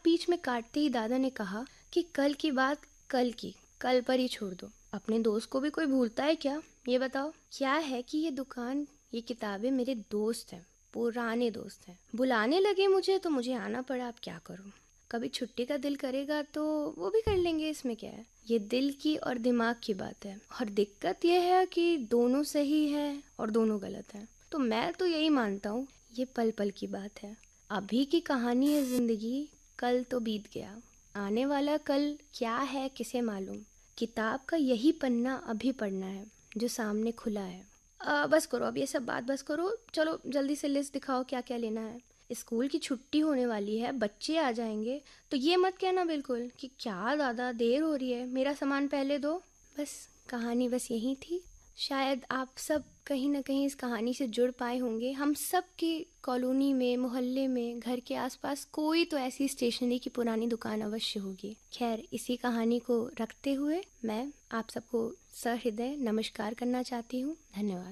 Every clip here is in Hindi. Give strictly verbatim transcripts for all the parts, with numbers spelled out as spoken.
बीच में काटते ही दादा ने कहा कि कल की बात कल की कल पर ही छोड़ दो। अपने दोस्त को भी कोई भूलता है क्या? ये बताओ। क्या है कि ये दुकान, ये किताबें मेरे दोस्त हैं, पुराने दोस्त हैं। बुलाने लगे मुझे तो मुझे आना पड़ा। अब क्या करूं? कभी छुट्टी का दिल करेगा तो वो भी कर लेंगे, इसमें क्या है? ये दिल की और दिमाग की बात है। और दिक्कत यह है कि दोनों सही है और दोनों गलत है। तो मैं तो यही मानता हूँ, ये पल पल की बात है। अभी की कहानी है जिंदगी, कल तो बीत गया। आने वाला कल क्या है किसे मालूम। किताब का यही पन्ना अभी पढ़ना है जो सामने खुला है। आ, बस करो अब ये सब बात, बस करो। चलो जल्दी से लिस्ट दिखाओ क्या क्या लेना है। स्कूल की छुट्टी होने वाली है, बच्चे आ जाएंगे, तो ये मत कहना बिल्कुल कि क्या दादा देर हो रही है, मेरा सामान पहले दो। बस कहानी बस यही थी। शायद आप सब कहीं ना कहीं इस कहानी से जुड़ पाए होंगे। हम सब की कॉलोनी में, मोहल्ले में, घर के आसपास कोई तो ऐसी स्टेशनरी की पुरानी दुकान अवश्य होगी। खैर, इसी कहानी को रखते हुए मैं आप सबको सहृदय नमस्कार करना चाहती हूँ। धन्यवाद।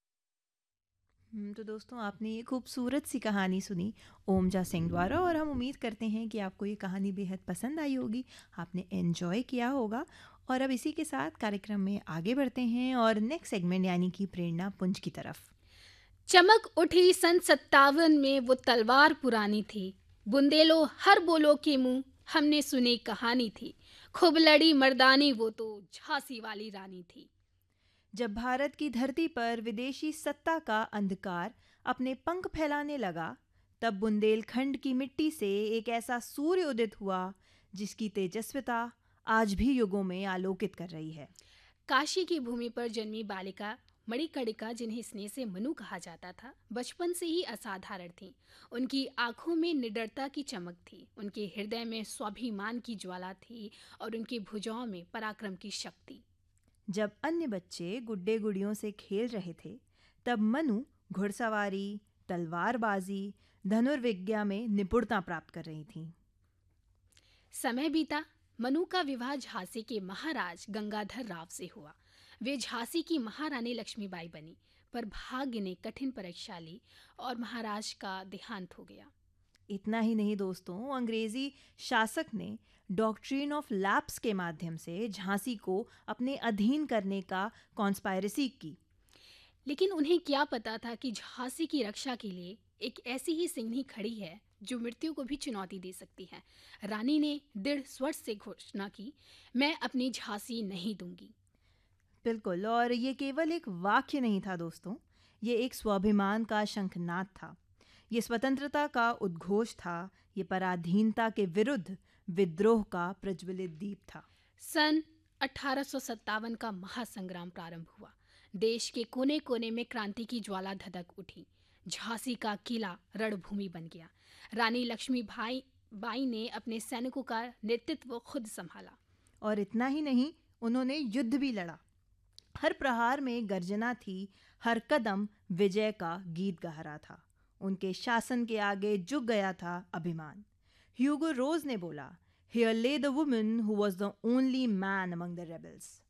हम्म, तो दोस्तों आपने ये खूबसूरत सी कहानी सुनी ओमजा सिंह द्वारा, और हम उम्मीद करते हैं कि आपको ये कहानी बेहद पसंद आई होगी, आपने एंजॉय किया होगा। और अब इसी के साथ कार्यक्रम में आगे बढ़ते हैं और नेक्स्ट सेगमेंट यानी कि प्रेरणा पुंज की तरफ। चमक उठी सन सत्तावन में वो तलवार पुरानी थी। बुंदेलो हर बोलो के मुंह हमने सुनी कहानी थी। खूब लड़ी मर्दानी वो तो झांसी वाली रानी थी। जब भारत की धरती पर विदेशी सत्ता का अंधकार अपने पंख फैलाने लगा, तब बुंदेलखंड की मिट्टी से एक ऐसा सूर्य उदित हुआ जिसकी तेजस्विता आज भी युगों में आलोकित कर रही है। काशी की भूमि पर जन्मी बालिका मणिकर्णिका, जिन्हें स्नेह से मनु कहा जाता था, बचपन से ही असाधारण थीं। उनकी आंखों में निडरता की चमक थी, उनके हृदय में स्वाभिमान की ज्वाला थी और उनकी भुजाओं में पराक्रम की शक्ति। जब अन्य बच्चे गुड्डे गुड़ियों से खेल रहे थे, तब मनु घुड़सवारी, तलवारबाजी, धनुर्विद्या में निपुणता प्राप्त कर रही थीं। समय बीता। मनु का विवाह झांसी के महाराज गंगाधर राव से हुआ। वे झांसी की महारानी लक्ष्मीबाई बनी, पर भाग्य ने कठिन परीक्षा ली और महाराज का देहांत हो गया। इतना ही नहीं दोस्तों, अंग्रेजी शासक ने डॉक्ट्रिन ऑफ लैप्स के माध्यम से झांसी को अपने अधीन करने का कॉन्स्पायरेसी की। लेकिन उन्हें क्या पता था कि झांसी की रक्षा के लिए एक ऐसी ही सिंहनी खड़ी है जो मृत्यु को भी चुनौती दे सकती है। रानी ने दृढ़ स्वर से घोषणा की, मैं अपनी झांसी नहीं दूंगी। बिल्कुल, और ये केवल एक वाक्य नहीं था दोस्तों, ये एक स्वाभिमान का शंखनाद था, ये स्वतंत्रता का उद्घोष था, ये पराधीनता के विरुद्ध विद्रोह का प्रज्वलित दीप था। सन अठारह सौ सत्तावन का महासंग्राम प्रारंभ हुआ। देश के कोने कोने में क्रांति की ज्वाला धधक उठी। झांसी का किला रणभूमि बन गया। रानी लक्ष्मीबाई बाई ने अपने सैनिकों का नेतृत्व खुद संभाला। और इतना ही नहीं, उन्होंने युद्ध भी लड़ा। हर प्रहार में गर्जना थी, हर कदम विजय का गीत गा रहा था। उनके शासन के आगे झुक गया था अभिमान। ह्यूगो रोज ने बोला, "Here lay the woman who was the only man among the rebels."